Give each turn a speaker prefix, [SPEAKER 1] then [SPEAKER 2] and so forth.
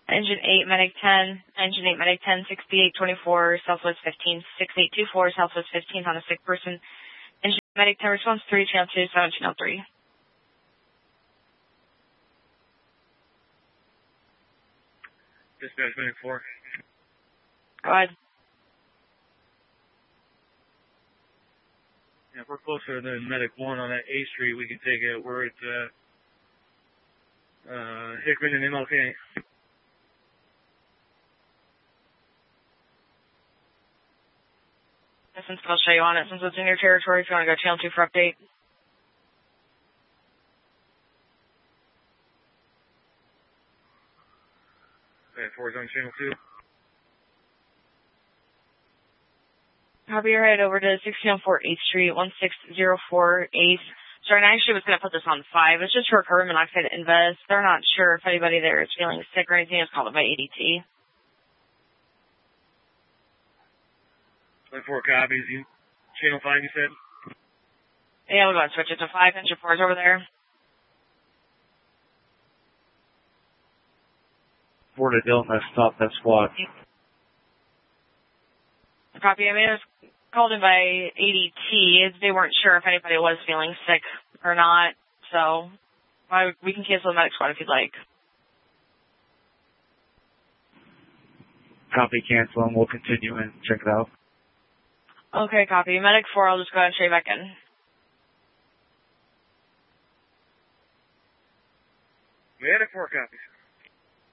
[SPEAKER 1] Engine 8, Medic 10. Engine 8, Medic 10, 6824, Southwest 15, 6824, Southwest 15 on a sick person. Engine 8, Medic 10, response 3, channel 2, 1703.
[SPEAKER 2] Dispatch Medic 4.
[SPEAKER 1] Go ahead.
[SPEAKER 2] Yeah, if we're closer than Medic 1 on that A Street, we can take it. We're at Hickman and MLK.
[SPEAKER 1] Since I'll show you on it, since it's in your territory, if you want to go channel 2 for update.
[SPEAKER 2] Okay, 4's on channel 2.
[SPEAKER 1] Copy, you're headed over to 1604 8th Street, 1604 8th. Sorry, I actually was going to put this on 5. It's just for carbon monoxide invest. They're not sure if anybody there is feeling sick or anything. It's called it by ADT.
[SPEAKER 2] 4 copies. You channel 5, you said?
[SPEAKER 1] Yeah, we're going to switch it to 5. Engine 4 is over there.
[SPEAKER 3] 4 to Delta, stop that squad.
[SPEAKER 1] Copy. I mean, it was called in by ADT. They weren't sure if anybody was feeling sick or not, so we can cancel the medic squad if you'd like.
[SPEAKER 3] Copy, cancel, and we'll continue and check it out.
[SPEAKER 1] Okay, copy. Medic 4, I'll just go ahead and show you back in.
[SPEAKER 2] Medic 4 copies.